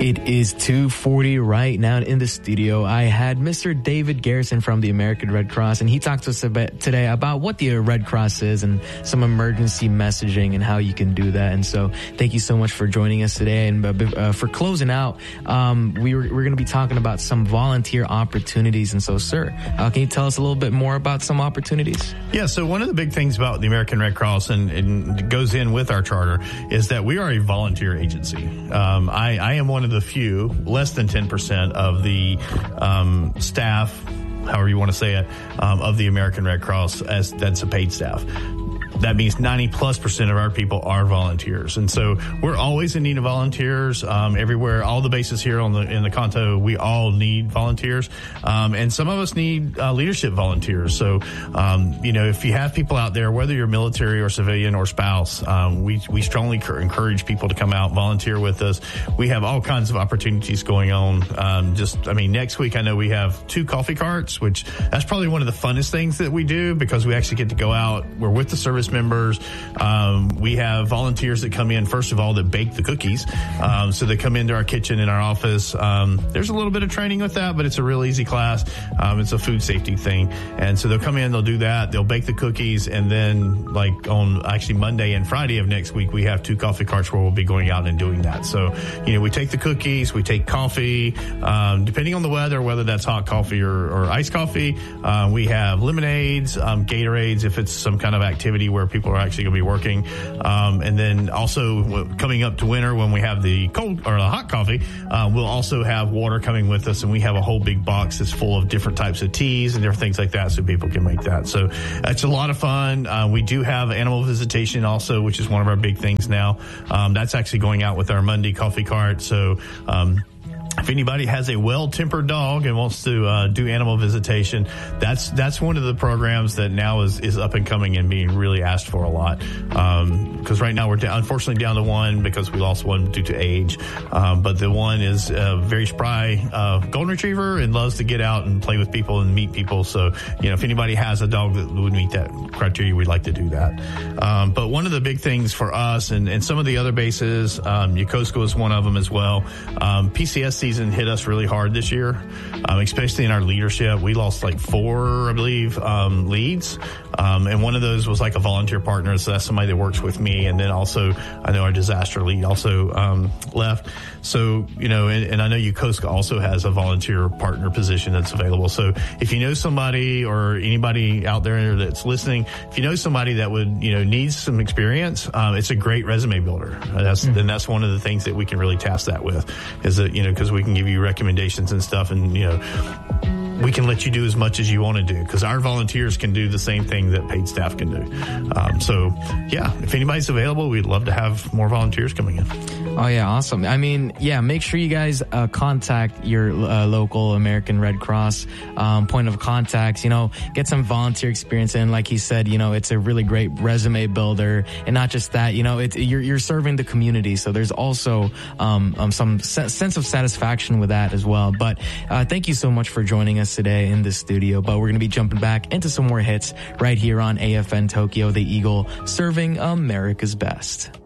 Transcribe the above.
It is 2:40 right now in the studio. I had Mr. David Garrison from the American Red Cross, and he talked to us a bit today about what the Red Cross is and some emergency messaging and how you can do that. And so thank you so much for joining us today. And for closing out, we're going to be talking about some volunteer opportunities. And so, sir, can you tell us a little bit more about some opportunities? Yeah, so one of the big things about the American Red Cross, and it goes in with our charter, is that we are a volunteer agency. I am one of the few, less than 10% of the staff, however you want to say it, of the American Red Cross that's a paid staff. That means 90+% of our people are volunteers. And so we're always in need of volunteers, everywhere. All the bases here in the Kanto, we all need volunteers. And some of us need leadership volunteers. So, if you have people out there, whether you're military or civilian or spouse, we strongly encourage people to come out, volunteer with us. We have all kinds of opportunities going on. Next week, I know we have 2 coffee carts, which that's probably one of the funnest things that we do because we actually get to go out. We're with the service members. We have volunteers that come in, first of all, that bake the cookies. So they come into our kitchen in our office. There's a little bit of training with that, but it's a real easy class. It's a food safety thing. And so they'll come in, they'll do that. They'll bake the cookies. And then on actually Monday and Friday of next week, we have 2 coffee carts where we'll be going out and doing that. So, we take the cookies, we take coffee, depending on the weather, whether that's hot coffee or iced coffee. We have lemonades, Gatorades, if it's some kind of activity where people are actually going to be working. And then also coming up to winter when we have the cold or the hot coffee, we'll also have water coming with us, and we have a whole big box that's full of different types of teas and different things like that so people can make that. So it's a lot of fun. We do have animal visitation also, which is one of our big things now. That's actually going out with our Monday coffee cart. So, if anybody has a well-tempered dog and wants to do animal visitation, that's one of the programs that now is up and coming and being really asked for a lot. Because right now we're unfortunately down to 1 because we lost one due to age. But the one is a very spry golden retriever and loves to get out and play with people and meet people. So, if anybody has a dog that would meet that criteria, we'd like to do that. But one of the big things for us and some of the other bases, Yokosuka is one of them as well. PCS season hit us really hard this year, especially in our leadership. We lost 4, I believe, leads. And one of those was a volunteer partner. So that's somebody that works with me. And then also, I know our disaster lead also left. So, and I know Yokosuka also has a volunteer partner position that's available. So if you know somebody or anybody out there that's listening, if you know somebody that would, needs some experience, it's a great resume builder. And that's one of the things that we can really task that with is that, because we can give you recommendations and stuff and, we can let you do as much as you want to do because our volunteers can do the same thing that paid staff can do. If anybody's available, we'd love to have more volunteers coming in. Oh, yeah. Awesome. Make sure you guys contact your local American Red Cross point of contact, get some volunteer experience in. Like he said, it's a really great resume builder. And not just that, you're serving the community. So there's also some sense of satisfaction with that as well. But thank you so much for joining us today in this studio. But we're going to be jumping back into some more hits right here on AFN Tokyo, the Eagle, serving America's best.